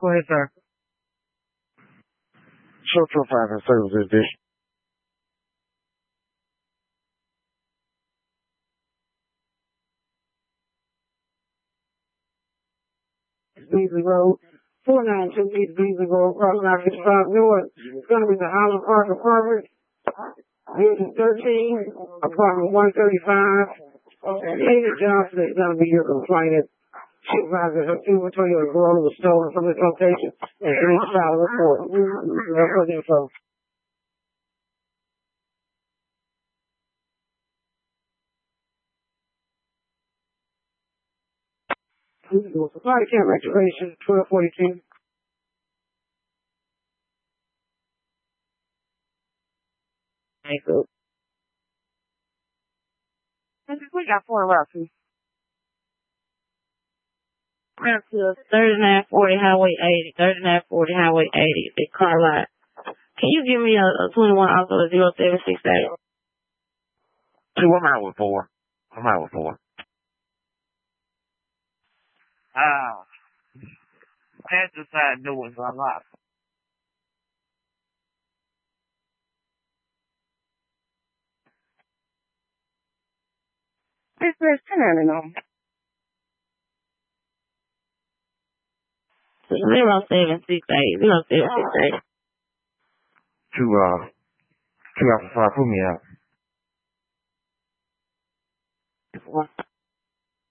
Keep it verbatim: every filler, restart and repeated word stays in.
Go ahead, sir. Social Finance Services District. Beasley Road, four nine two East Beasley Road, Rockland, Five North. It's going to be the Island Park Apartment, Unit thirteen, Apartment one thirty-five. David Johnson is going to be your complainant. Supervisor, her inventory of gold was stolen from this location and any file report. Record info. Supply camp activation, twelve forty-two. Thank you. We got four left. Route to thirty-nine forty Highway eighty, thirty-nine forty Highway eighty, big car lot. Can you give me a, a twenty-one also a zero seven six eight? Two, I'm out with four. I'm out with four. Ah. That's the side doing a lot. This is ten on. Zero seven six eight, zero seven six eight. Two, uh, two after five, put me out. One.